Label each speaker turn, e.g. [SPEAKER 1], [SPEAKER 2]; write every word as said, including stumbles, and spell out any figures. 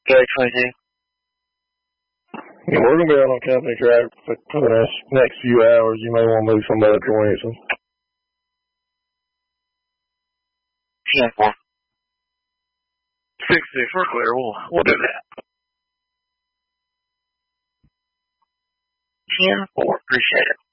[SPEAKER 1] Gary twenty-two.
[SPEAKER 2] Yeah, we're going to be out on company track for, for the next, next few hours. You may want to move somebody to Winston.
[SPEAKER 1] ten four. six six, we're clear. We'll, we'll do that. ten four, appreciate it.